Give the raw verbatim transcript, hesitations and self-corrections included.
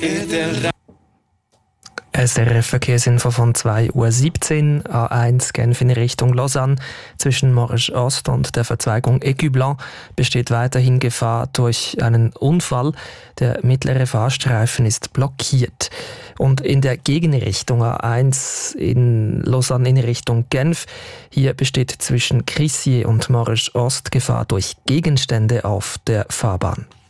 S R F-Verkehrsinfo von zwei Uhr siebzehn, A eins Genf in Richtung Lausanne. Zwischen Morges Ost und der Verzweigung Écu-Blanc besteht weiterhin Gefahr durch einen Unfall. Der mittlere Fahrstreifen ist blockiert. Und in der Gegenrichtung A eins in Lausanne in Richtung Genf, hier besteht zwischen Crissier und Morges Ost Gefahr durch Gegenstände auf der Fahrbahn.